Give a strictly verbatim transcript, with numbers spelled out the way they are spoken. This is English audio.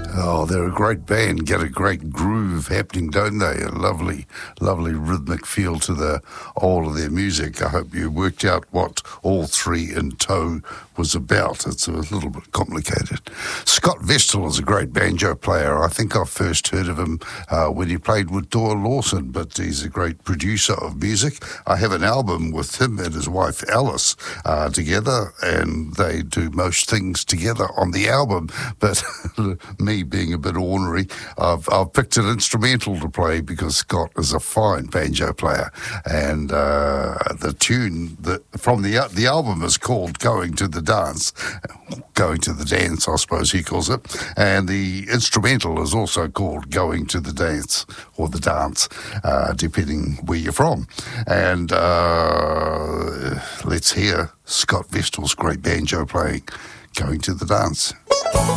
Oh, they're a great band, get a great groove happening, don't they? A lovely, lovely rhythmic feel to the all of their music. I hope you worked out what All Three in Tow was about. It's a little bit complicated. Scott Vestal is a great banjo player. I think I first heard of him uh, when he played with Doyle Lawson, but he's a great producer of music. I have an album with him and his wife Alice uh, together, and they do most things together on the album, but me being a bit ornery, I've, I've picked an instrumental to play because Scott is a fine banjo player, and uh, the tune that from the the album is called Going to the Dance, Going to the Dance, I suppose he calls it, and the instrumental is also called Going to the Dance, or the Dance, uh, depending where you're from. And uh, let's hear Scott Vestal's great banjo playing, Going to the Dance.